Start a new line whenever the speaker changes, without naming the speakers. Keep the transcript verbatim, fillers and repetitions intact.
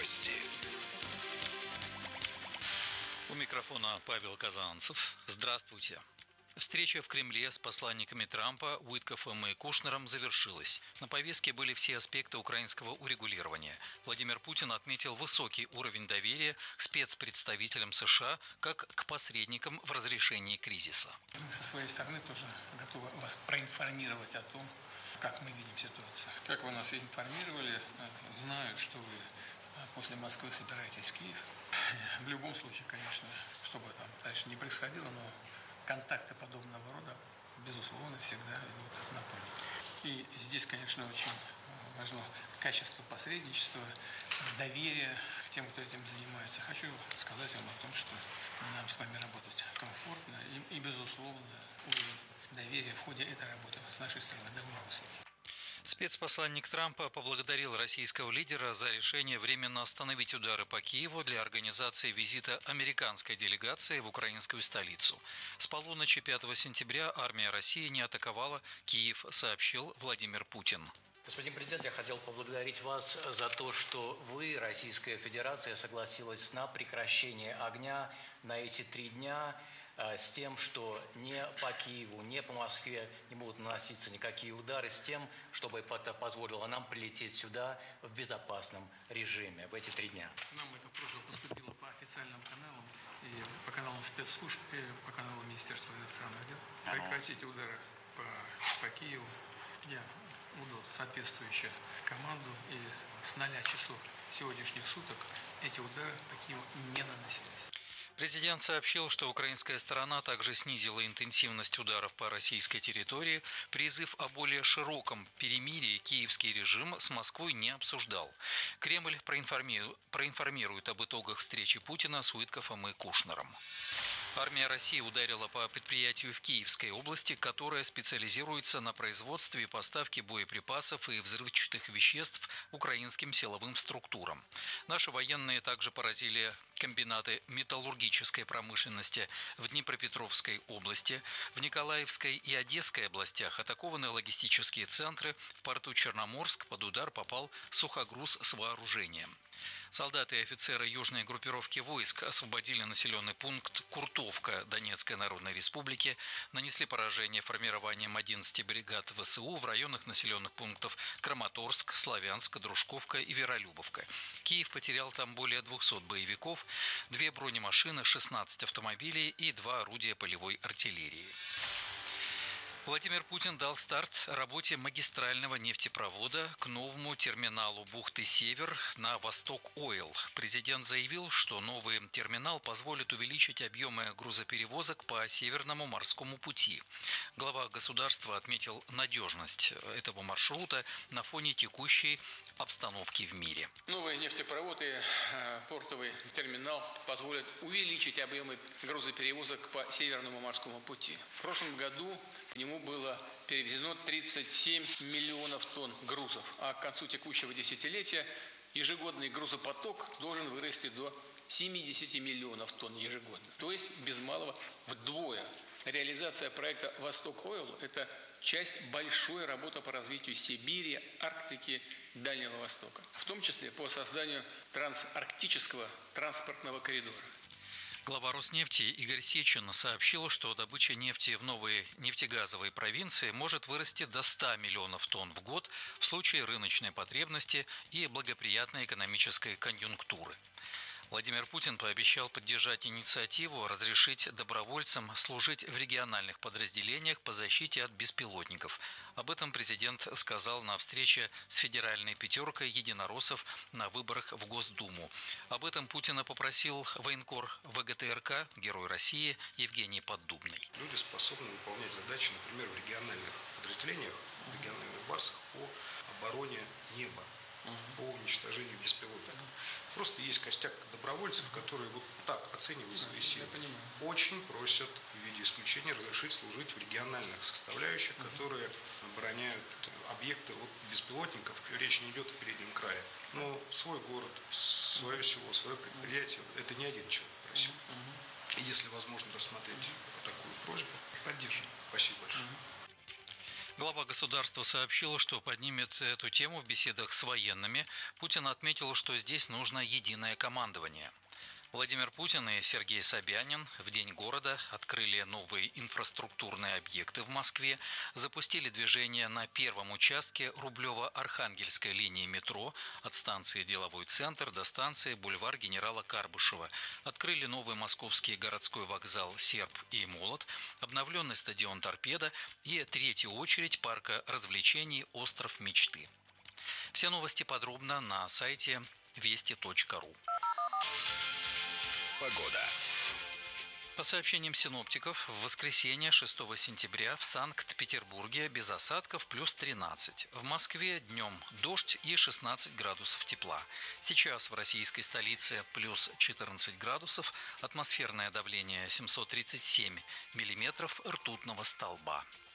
Новости.
У микрофона Павел Казанцев. Здравствуйте. Встреча в Кремле с посланниками Трампа, Уиткофом и Кушнером завершилась. На повестке были все аспекты украинского урегулирования. Владимир Путин отметил высокий уровень доверия к спецпредставителям США как к посредникам в разрешении кризиса.
Мы со своей стороны тоже готовы вас проинформировать о том, как мы видим ситуацию. Как вы нас информировали, знаю, что вы после Москвы собираетесь в Киев. В любом случае, конечно, что бы там дальше не происходило, но контакты подобного рода, безусловно, всегда идут на пользу. И здесь, конечно, очень важно качество посредничества, доверие к тем, кто этим занимается. Хочу сказать вам о том, что нам с вами работать комфортно и, и безусловно, уровень доверия в ходе этой работы с нашей стороны довольно высокий.
Спецпосланник Трампа поблагодарил российского лидера за решение временно остановить удары по Киеву для организации визита американской делегации в украинскую столицу. С полуночи пятого сентября армия России не атаковала Киев, сообщил Владимир Путин.
Господин президент, я хотел поблагодарить вас за то, что вы, Российская Федерация, согласилась на прекращение огня на эти три дня с тем, что не по Киеву, не по Москве не будут наноситься никакие удары, с тем, чтобы это позволило нам прилететь сюда в безопасном режиме в эти три дня.
Нам эта просьба поступила по официальным каналам, и по каналам спецслужб, и по каналу Министерства иностранных дел. Прекратить удары по, по Киеву. Я буду соответствующую команду, и с ноля часов сегодняшних суток эти удары по Киеву не наносились.
Президент сообщил, что украинская сторона также снизила интенсивность ударов по российской территории. Призыв о более широком перемирии киевский режим с Москвой не обсуждал. Кремль проинформирует, проинформирует об итогах встречи Путина с Уиткофом и Кушнером. Армия России ударила по предприятию в Киевской области, которое специализируется на производстве и поставке боеприпасов и взрывчатых веществ украинским силовым структурам. Наши военные также поразили комбинаты металлургической промышленности в Днепропетровской области. В Николаевской и Одесской областях атакованы логистические центры. В порту Черноморск под удар попал сухогруз с вооружением. Солдаты и офицеры южной группировки войск освободили населенный пункт Куртовка Донецкой Народной Республики, нанесли поражение формированием одиннадцати бригад ВСУ в районах населенных пунктов Краматорск, Славянск, Дружковка и Веролюбовка. Киев потерял там более двухсот боевиков, две бронемашины, шестнадцать автомобилей и два орудия полевой артиллерии. Владимир Путин дал старт работе магистрального нефтепровода к новому терминалу бухты Север на Восток Ойл. Президент заявил, что новый терминал позволит увеличить объемы грузоперевозок по Северному морскому пути. Глава государства отметил надежность этого маршрута на фоне текущей обстановки в мире.
Новый нефтепровод и портовый терминал позволят увеличить объемы грузоперевозок по Северному морскому пути. В прошлом году к нему было перевезено тридцать семь миллионов тонн грузов, а к концу текущего десятилетия ежегодный грузопоток должен вырасти до семидесяти миллионов тонн ежегодно. То есть без малого вдвое. Реализация проекта «Восток Ойл» – это часть большой работы по развитию Сибири, Арктики, Дальнего Востока, в том числе по созданию трансарктического транспортного коридора.
Глава Роснефти Игорь Сечин сообщил, что добыча нефти в новой нефтегазовой провинции может вырасти до ста миллионов тонн в год в случае рыночной потребности и благоприятной экономической конъюнктуры. Владимир Путин пообещал поддержать инициативу разрешить добровольцам служить в региональных подразделениях по защите от беспилотников. Об этом президент сказал на встрече с федеральной пятеркой единороссов на выборах в Госдуму. Об этом Путина попросил военкор ВГТРК, Герой России Евгений Поддубный.
Люди способны выполнять задачи, например, в региональных подразделениях, в региональных барсах по обороне неба, по уничтожению беспилотников. Просто есть костяк добровольцев, которые вот так оценивают свои силы. Очень просят в виде исключения разрешить служить в региональных составляющих, которые обороняют объекты от беспилотников. Речь не идет о переднем крае. Но свой город, свое село, свое предприятие, это не один человек просил. Если возможно рассмотреть такую просьбу,
поддержим.
Спасибо большое.
Глава государства сообщила, что поднимет эту тему в беседах с военными. Путин отметил, что здесь нужно единое командование. Владимир Путин и Сергей Собянин в День города открыли новые инфраструктурные объекты в Москве, запустили движение на первом участке Рублево-Архангельской линии метро от станции Деловой центр до станции бульвар генерала Карбышева, открыли новый московский городской вокзал «Серп» и «Молот», обновленный стадион «Торпедо» и третью очередь парка развлечений «Остров мечты». Все новости подробно на сайте вести точка ру.
Погода.
По сообщениям синоптиков, в воскресенье шестого сентября в Санкт-Петербурге без осадков плюс тринадцать. В Москве днем дождь и шестнадцать градусов тепла. Сейчас в российской столице плюс четырнадцать градусов, атмосферное давление семьсот тридцать семь миллиметров ртутного столба.